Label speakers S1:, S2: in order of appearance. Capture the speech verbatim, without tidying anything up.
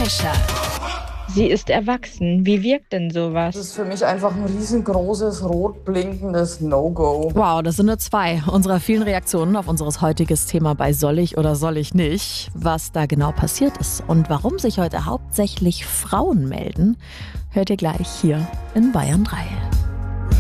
S1: Fischer.
S2: Sie ist erwachsen. Wie wirkt denn sowas?
S3: Das ist für mich einfach ein riesengroßes, rot blinkendes No-Go.
S4: Wow, das sind nur zwei unserer vielen Reaktionen auf unser heutiges Thema bei Soll ich oder soll ich nicht? Was da genau passiert ist und warum sich heute hauptsächlich Frauen melden, hört ihr gleich hier in Bayern drei.